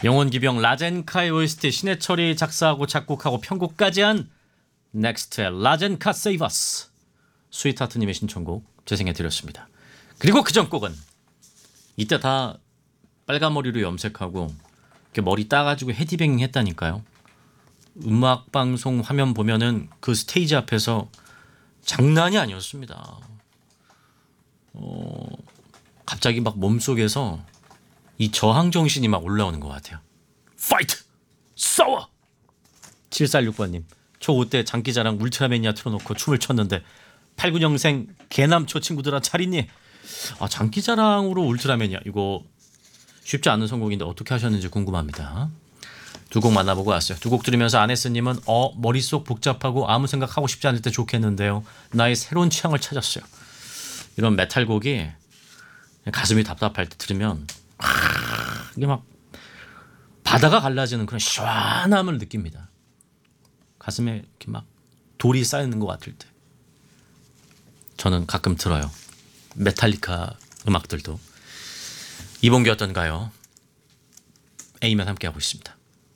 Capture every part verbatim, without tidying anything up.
영혼기병 라젠카의 오에스티 신해철이 작사하고 작곡하고 편곡까지 한 넥스트의 라젠카 Save Us, 스윗하트님의 신청곡 재생해 드렸습니다. 그리고 그전 곡은 이때 다 빨간 머리로 염색하고 이렇게 머리 따가지고 헤디뱅잉 했다니까요. 음악방송 화면 보면은 그 스테이지 앞에서 장난이 아니었습니다. 어, 갑자기 막 몸속에서 이 저항 정신이 막 올라오는 것 같아요. 파이트! 싸워! 칠사육육 번님 초오 때 장기자랑 울트라매니아 틀어놓고 춤을 췄는데 팔십구 년생 개남초 친구들아 잘 있니? 아, 장기자랑으로 울트라매니아 이거 쉽지 않은 선곡인데 어떻게 하셨는지 궁금합니다. 두 곡 만나보고 왔어요. 두 곡 들으면서 아네스님은 어 머릿속 복잡하고 아무 생각하고 싶지 않을 때 좋겠는데요. 나의 새로운 취향을 찾았어요. 이런 메탈곡이 가슴이 답답할 때 들으면 이게 막 바다가 갈라지는 그런 시원함을 느낍니다. 가슴에 이렇게 막 돌이 쌓이는 것 같을 때 저는 가끔 들어요. 메탈리카 음악들도. 이번 게 어떤가요? A면 함께하고 있습니다.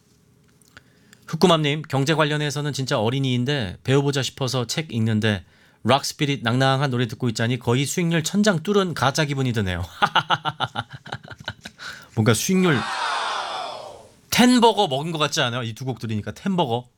흑구맘님 경제 관련해서는 진짜 어린이인데 배워보자 싶어서 책 읽는데 락스피릿 낭낭한 노래 듣고 있자니 거의 수익률 천장 뚫은 가짜 기분이 드네요. 뭔가 수익률 텐버거 먹은 것 같지 않아요? 이 두 곡 들으니까 텐버거.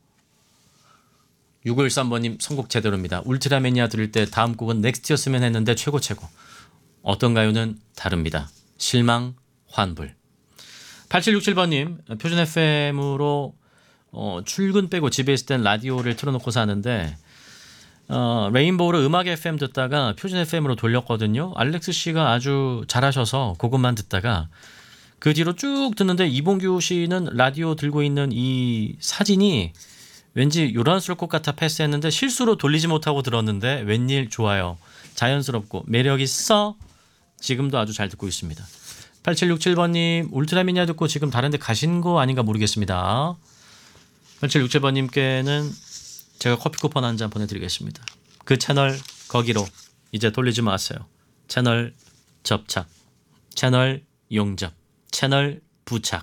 육오일삼 번님 선곡 제대로입니다. 울트라매니아 들을 때 다음 곡은 넥스트였으면 했는데 최고 최고. 어떤가요는 다릅니다. 실망, 환불. 팔칠육칠 번님 표준 에프엠으로 어, 출근 빼고 집에 있을 땐 라디오를 틀어놓고 사는데 어, 레인보우로 음악 에프엠 듣다가 표준 에프엠으로 돌렸거든요. 알렉스 씨가 아주 잘하셔서 그것만 듣다가 그 뒤로 쭉 듣는데 이봉규 씨는 라디오 들고 있는 이 사진이 왠지 요란스러울 것 같아 패스했는데 실수로 돌리지 못하고 들었는데 웬일 좋아요. 자연스럽고 매력 있어. 지금도 아주 잘 듣고 있습니다. 팔칠육칠 번님 울트라매니아 듣고 지금 다른 데 가신 거 아닌가 모르겠습니다. 팔칠육칠 번님께는 제가 커피 쿠폰 한 잔 보내드리겠습니다. 그 채널 거기로 이제 돌리지 마세요. 채널 접착, 채널 용접, 채널 부착.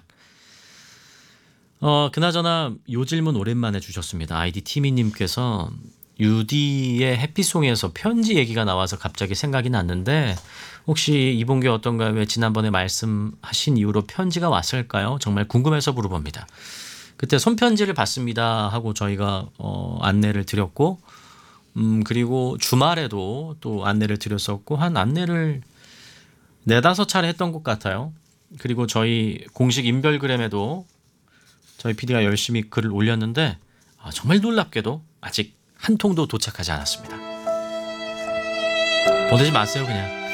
어 그나저나 요 질문 오랜만에 주셨습니다. 아이디 티미님께서 유디의 해피송에서 편지 얘기가 나와서 갑자기 생각이 났는데 혹시 이번 게 어떤가요? 왜 지난번에 말씀하신 이후로 편지가 왔을까요? 정말 궁금해서 물어봅니다. 그때 손편지를 받습니다 하고 저희가 어, 안내를 드렸고 음, 그리고 주말에도 또 안내를 드렸었고 한 안내를 네다섯 차례 했던 것 같아요. 그리고 저희 공식 인별그램에도 저희 피디가 열심히 글을 올렸는데 아, 정말 놀랍게도 아직 한 통도 도착하지 않았습니다. 보내지 마세요 그냥.